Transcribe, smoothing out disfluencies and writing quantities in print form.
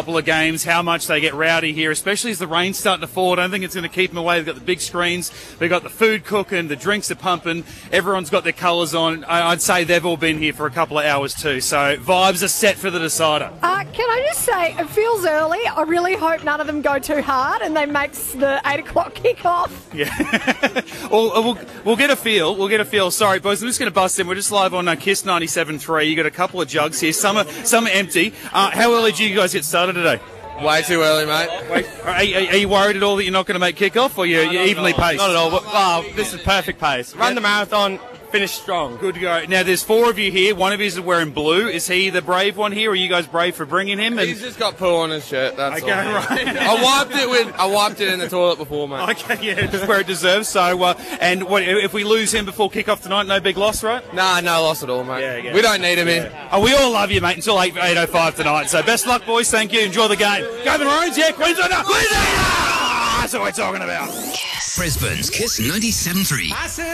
couple of games, how much they get rowdy here, especially as the rain's starting to fall. I don't think it's going to keep them away. They've got the big screens, they've got the food cooking, the drinks are pumping, everyone's got their colours on. I'd say they've all been here for a couple of hours too, so vibes are set for the decider. Can I just say, it feels early. I really hope none of them go too hard and they make the 8 o'clock kick-off. Yeah. we'll get a feel. We'll get a feel. Sorry, boys, I'm just going to bust in. We're just live on Kiss 97.3. You got a couple of jugs here. Some are empty. How early do you guys get started today? Way too early, mate. Are you worried at all that you're not going to make kick-off, or you're evenly paced? Not at all. But, this is perfect pace. Run the marathon, finish strong. Good to go. Now, there's 4 of you here. One of you is wearing blue. Is he the brave one here, or are you guys brave for bringing him? He's just got poo on his shirt, that's all. Right. I wiped it in the toilet before, mate. Okay, yeah, just where it deserves. So, and what if we lose him before kick-off tonight? No big loss, right? Nah, no loss at all, mate. Yeah. We don't need him in. Oh, we all love you, mate, until 8:05 tonight. So best luck, boys. Thank you. Enjoy the game. Go the Maroons, yeah. Queensland. That's what we're talking about. Brisbane's Kiss 97.3.